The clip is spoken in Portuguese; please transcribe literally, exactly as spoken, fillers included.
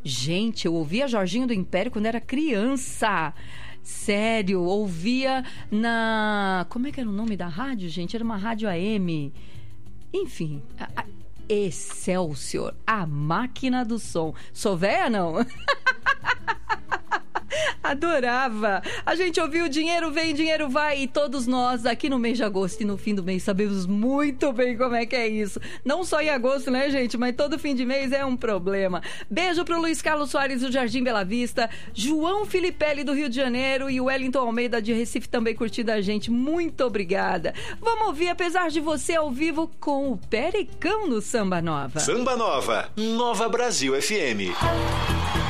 Gente, eu ouvia Jorginho do Império quando era criança. Sério, ouvia na... Como é que era o nome da rádio, gente? Era uma rádio A M. Enfim, a, a Excelsior, a máquina do som. Sou véia, não? Adorava. A gente ouviu dinheiro vem, dinheiro vai. E todos nós aqui no mês de agosto e no fim do mês sabemos muito bem como é que é isso. Não só em agosto, né, gente? Mas todo fim de mês é um problema. Beijo pro Luiz Carlos Soares do Jardim Bela Vista, João Filipelli do Rio de Janeiro e o Wellington Almeida de Recife também curtindo a gente. Muito obrigada. Vamos ouvir Apesar de Você ao vivo com o Pericão no Samba Nova. Samba Nova, Nova Brasil F M.